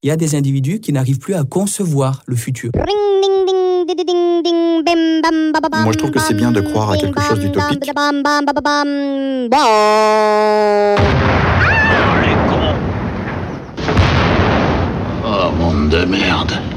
Il y a des individus qui n'arrivent plus à concevoir le futur. Moi, je trouve que c'est bien de croire à quelque chose d'utopique. Les cons. Oh, monde de merde.